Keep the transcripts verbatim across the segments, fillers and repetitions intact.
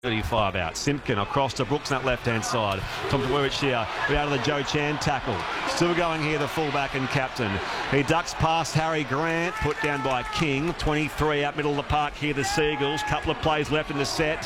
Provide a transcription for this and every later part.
thirty-five out. Simpkin across to Brooks on that left-hand side. Tom Dvojevic here, but out of the Joe Chan tackle. Still going here, the fullback and captain. He ducks past Harry Grant, put down by King. twenty-three out middle of the park here, the Seagulls. Couple of plays left in the set.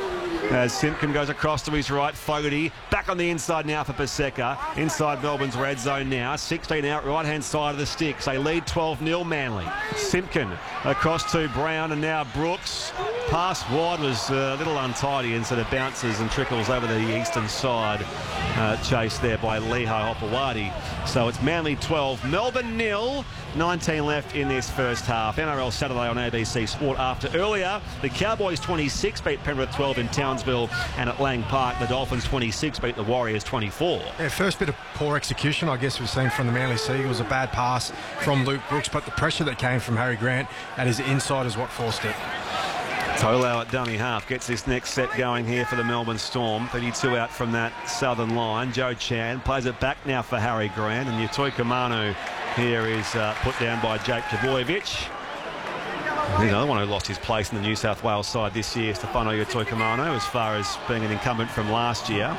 As Simpkin goes across to his right, Fogarty back on the inside now for Paseka. Inside Melbourne's red zone now. sixteen out, right-hand side of the sticks. They lead twelve nil Manly. Simpkin across to Brown and now Brooks. Pass wide was a little untidy and sort of bounces and trickles over the eastern side. Uh, chased there by Leho Hopewadi. So it's Manly twelve, Melbourne nil. nineteen left in this first half. N R L Saturday on A B C Sport after earlier. The Cowboys twenty-six beat Penrith twelve in Townsville, and at Lang Park the Dolphins twenty-six beat the Warriors twenty-four. Yeah, first bit of poor execution I guess we've seen from the Manly Seagulls. A bad pass from Luke Brooks, but the pressure that came from Harry Grant at his inside is what forced it. Tolau at dummy half gets this next set going here for the Melbourne Storm. thirty-two out from that southern line. Joe Chan plays it back now for Harry Grant, and Yatoi Kamanu here is uh, put down by Jake Trbojevic. He's another one who lost his place in the New South Wales side this year, Stefano Yatoi Kamanu, as far as being an incumbent from last year.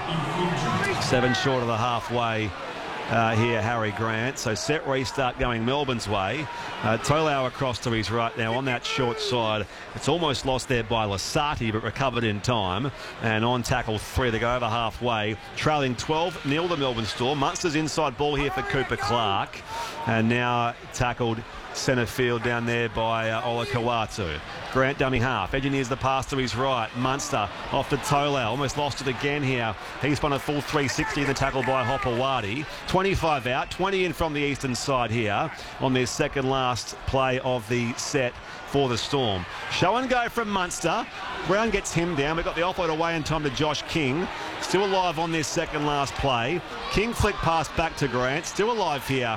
Seven short of the halfway. Uh, here, Harry Grant. So set restart going Melbourne's way. Uh, Tolau across to his right now on that short side. It's almost lost there by Lasati, but recovered in time. And on tackle three, they go over halfway. Trailing twelve nil the Melbourne Storm. Munster's inside ball here for Cooper Clark. And now tackled centre field down there by uh, Ola Kawatu. Grant dummy half, engineers the pass to his right. Munster off to Tolau, almost lost it again here. He's spun a full three sixty in the tackle by Hopewadi. twenty-five out, twenty in from the eastern side here on their second last play of the set for the Storm. Show and go from Munster. Brown gets him down, but got the offload away in time to Josh King. Still alive on this second last play. King flick pass back to Grant, still alive here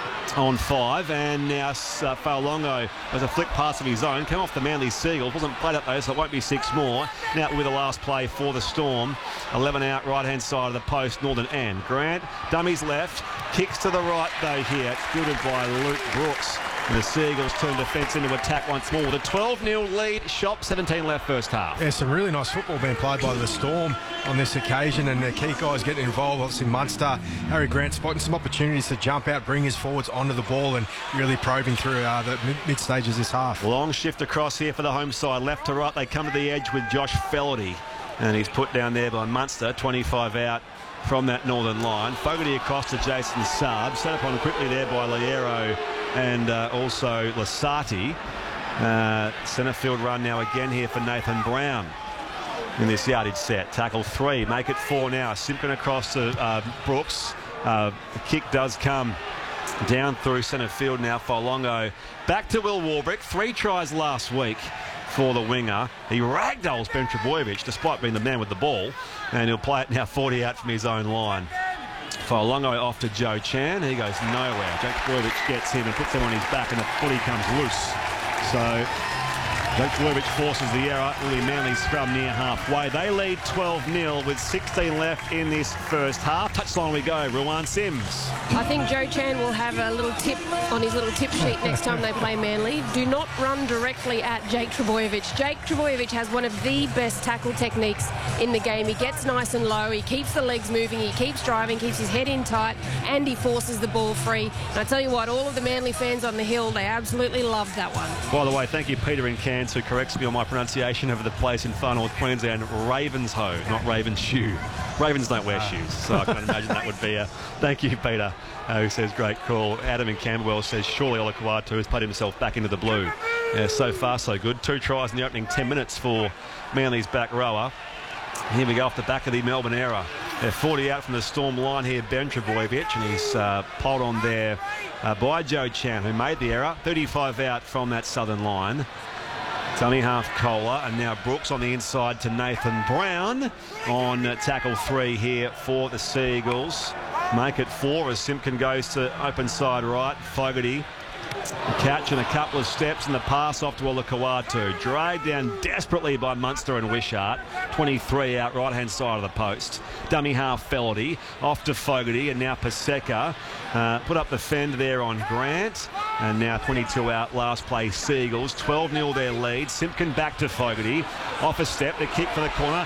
on five, and now uh, Faolongo has a flick pass of his own, came off the Manly Seagulls, wasn't played up though, so it won't be six more. Now with the last play for the Storm, eleven out, right hand side of the post, Northern end. Grant dummies left, kicks to the right though here, it's fielded by Luke Brooks. And the Seagulls turn defence into attack once more with a twelve nil lead. Shop, seventeen left first half. Yeah, some really nice football being played by the Storm on this occasion, and the key guys getting involved. Obviously Munster, Harry Grant spotting some opportunities to jump out, bring his forwards onto the ball, and really probing through uh, the mid, mid stages this half. Long shift across here for the home side, left to right. They come to the edge with Josh Fellerty, and he's put down there by Munster. twenty-five out from that northern line. Fogarty across to Jason Saab, set up on quickly there by Liero and uh, also Lasati. Uh, centre field run now again here for Nathan Brown in this yardage set. Tackle three, make it four now. Simpkin across to uh, Brooks. Uh, the kick does come down through centre field now for Longo. Back to Will Warbrick. Three tries last week for the winger. He ragdolls Ben Trbojevic despite being the man with the ball, and he'll play it now forty out from his own line. Faolongo off to Joe Chan. He goes nowhere. Jake Trbojevic gets him and puts him on his back, and the footy comes loose. So Jake Trbojevic forces the error. Really Manly scrum near halfway. They lead twelve nil with sixteen left in this first half. Touchline we go. Ruwan Sims. I think Joe Chan will have a little tip on his little tip sheet next time they play Manly. Do not run directly at Jake Trbojevic. Jake Trbojevic has one of the best tackle techniques in the game. He gets nice and low. He keeps the legs moving. He keeps driving, keeps his head in tight, and he forces the ball free. And I tell you what, all of the Manly fans on the hill, they absolutely loved that one. By the way, thank you, Peter in Cairns, who corrects me on my pronunciation of the place in far north Queensland. Ravenshoe, not Ravenshoe. Ravens don't wear shoes, so I can imagine that would be a thank you, Peter, uh, who says great call. Adam in Camberwell says surely Ola Kawatu has played himself back into the blue. Yeah, so far so good. Two tries in the opening ten minutes for Manly's back rower. Here we go off the back of the Melbourne error. They're forty out from the Storm line here, Ben Trbojevic, and he's uh, pulled on there uh, by Joe Chan, who made the error. thirty-five out from that southern line. Dummy half Kohler, and now Brooks on the inside to Nathan Brown on uh, tackle three here for the Seagulls. Make it four as Simpkin goes to open side right. Fogarty, a catch and a couple of steps, and the pass off to Ola Kawatu. Dragged down desperately by Munster and Wishart. twenty-three out, right-hand side of the post. Dummy half Fellerty, off to Fogarty, and now Paseka. Uh, put up the fend there on Grant, and now twenty-two out, last play Seagulls. twelve nil their lead. Simpkin back to Fogarty. Off a step, the kick for the corner.